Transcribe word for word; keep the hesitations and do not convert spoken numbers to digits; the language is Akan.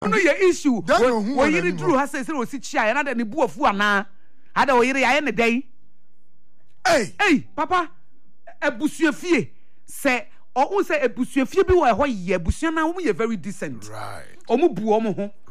no ye issue wo yiri duru ha say say o si chia ya na de ne bu afu ana ada o yiri ya ne dai hey hey papa ebusuafie say o say ebusuafie bi wo e ho ye ebusua na wo ye very decent right o mu bu o mu ho